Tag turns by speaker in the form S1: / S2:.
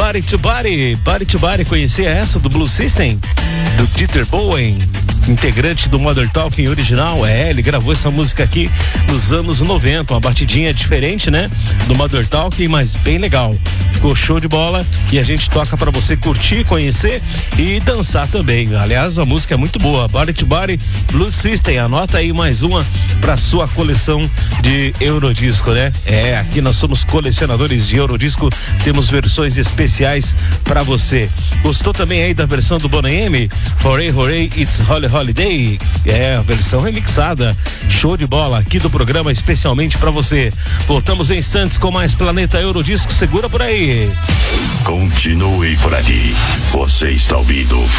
S1: Body to Body, conhecia essa do Blue System? Do Dieter Bohlen, integrante do Modern Talking original. Ele gravou essa música aqui nos anos 90, uma batidinha diferente, né? Do Modern Talking, mas bem legal. Ficou show de bola e a gente toca pra você curtir, conhecer e dançar também. Aliás, a música é muito boa. Body to Body, Blue System. Anota aí mais uma pra sua coleção de Eurodisco, né? Aqui nós somos colecionadores de Eurodisco, temos versões especiais pra você. Gostou também aí da versão do Boney M? Hooray, hooray, it's Holy Holiday. A versão remixada. Show de bola aqui do programa especialmente pra você. Voltamos em instantes com mais Planeta Eurodisco. Segura por aí.
S2: Continue por ali. Você está ouvindo